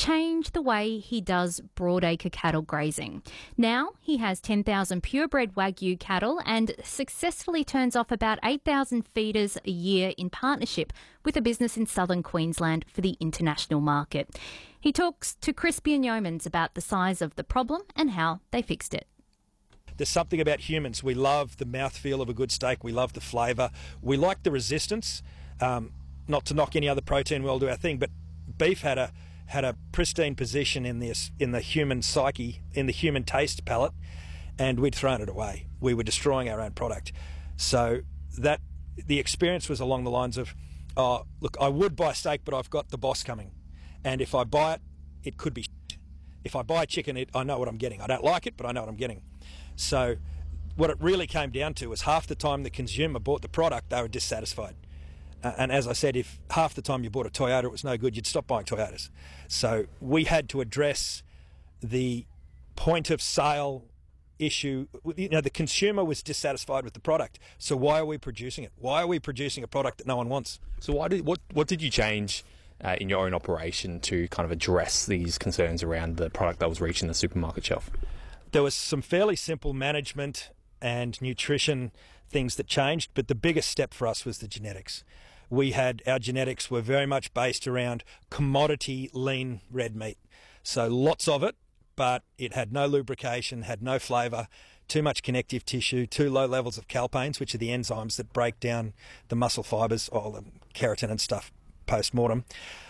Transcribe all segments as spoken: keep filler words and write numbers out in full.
change the way he does broadacre cattle grazing. Now he has ten thousand purebred Wagyu cattle and successfully turns off about eight thousand feeders a year in partnership with a business in southern Queensland for the international market. He talks to Crispian Yeomans about the size of the problem and how they fixed it. There's something about humans. We love the mouthfeel of a good steak. We love the flavour. We like the resistance. Um, not to knock any other protein, we'll do our thing, but beef had a had a pristine position in the in the human psyche, in the human taste palate, and we'd thrown it away. We were destroying our own product. So that the experience was along the lines of, oh, look, I would buy steak, but I've got the boss coming, and if I buy it, it could be shit. If I buy chicken, it, I know what I'm getting. I don't like it, but I know what I'm getting. So what it really came down to was half the time the consumer bought the product, they were dissatisfied. Uh, and as I said, if half the time you bought a Toyota, it was no good, you'd stop buying Toyotas. So we had to address the point of sale issue. You know, the consumer was dissatisfied with the product. So why are we producing it? Why are we producing a product that no one wants? So why did what what did you change uh, in your own operation to kind of address these concerns around the product that was reaching the supermarket shelf? There was some fairly simple management and nutrition things that changed, but the biggest step for us was the genetics. We had, our genetics were very much based around commodity lean red meat. So lots of it, but it had no lubrication, had no flavour, too much connective tissue, too low levels of calpains, which are the enzymes that break down the muscle fibres, or the keratin and stuff post-mortem.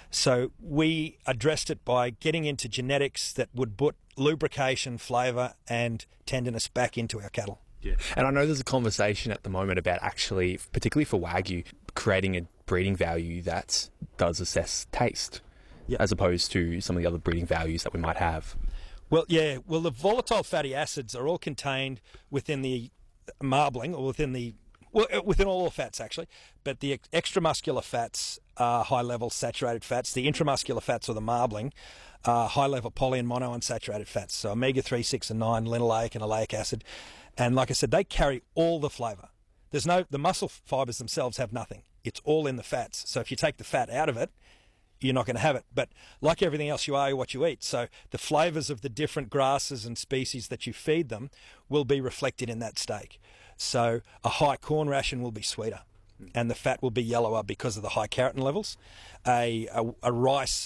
So we addressed it by getting into genetics that would put lubrication, flavour and tenderness back into our cattle. Yeah. And I know there's a conversation at the moment about actually, particularly for Wagyu, creating a breeding value that does assess taste, yeah, as opposed to some of the other breeding values that we might have. Well, yeah. Well, the volatile fatty acids are all contained within the marbling, or within the well, within all the fats actually, but the extramuscular fats are high-level saturated fats. The intramuscular fats, or the marbling, are high-level poly and monounsaturated fats. So omega three, six, and nine, linoleic and oleic acid. And like I said, they carry all the flavour. There's no, the muscle fibres themselves have nothing. It's all in the fats. So if you take the fat out of it, you're not going to have it. But like everything else, you are what you eat. So the flavours of the different grasses and species that you feed them will be reflected in that steak. So a high corn ration will be sweeter, and the fat will be yellower because of the high keratin levels. A, a, a rice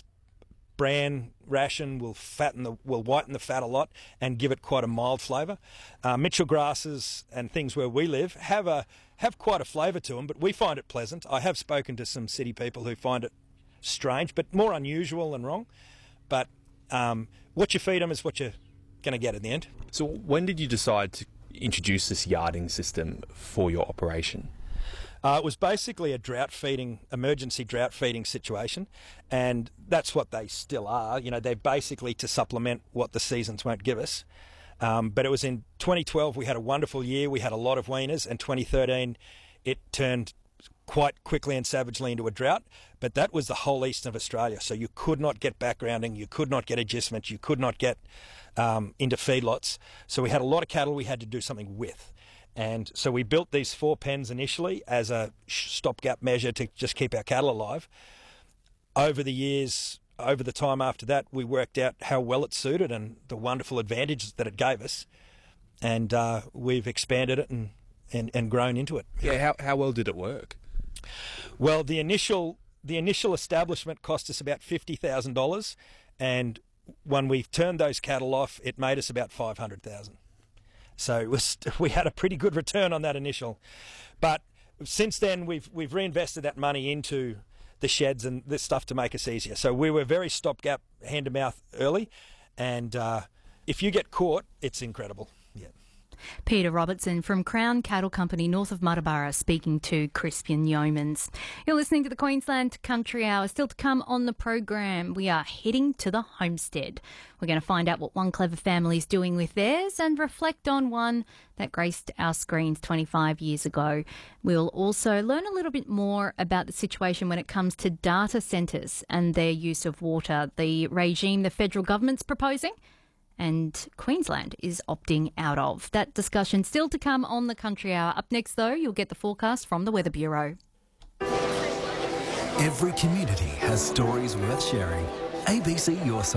bran ration will fatten the will whiten the fat a lot and give it quite a mild flavour. Uh, Mitchell grasses and things where we live have a have quite a flavour to them, but we find it pleasant. I have spoken to some city people who find it strange, but more unusual than wrong. But um, what you feed them is what you're going to get in the end. So when did you decide to introduce this yarding system for your operation? Uh, it was basically a drought feeding, emergency drought feeding situation, and that's what they still are. You know, they're basically to supplement what the seasons won't give us. Um, but it was in twenty twelve, we had a wonderful year, we had a lot of weaners, and twenty thirteen it turned quite quickly and savagely into a drought, but that was the whole east of Australia. So you could not get backgrounding, you could not get agistment, you could not get um, into feedlots. So we had a lot of cattle we had to do something with. And so we built these four pens initially as a stopgap measure to just keep our cattle alive. Over the years, over the time after that, we worked out how well it suited and the wonderful advantages that it gave us. And uh, we've expanded it and, and, and grown into it. Yeah, how, how well did it work? Well, the initial the initial establishment cost us about fifty thousand dollars, and when we turned those cattle off, it made us about five hundred thousand dollars. So it was, we had a pretty good return on that initial. But since then, we've we've reinvested that money into the sheds and this stuff to make us easier. So we were very stopgap, hand to mouth early, and uh, if you get caught, it's incredible. Yeah. Peter Robertson from Crown Cattle Company north of Muttaburra speaking to Crispian Yeomans. You're listening to the Queensland Country Hour. Still to come on the program, we are heading to the homestead. We're going to find out what one clever family is doing with theirs and reflect on one that graced our screens twenty-five years ago. We'll also learn a little bit more about the situation when it comes to data centres and their use of water, the regime the federal government's proposing and Queensland is opting out of. That discussion still to come on the Country Hour. Up next, though, you'll get the forecast from the Weather Bureau. Every community has stories worth sharing. A B C Your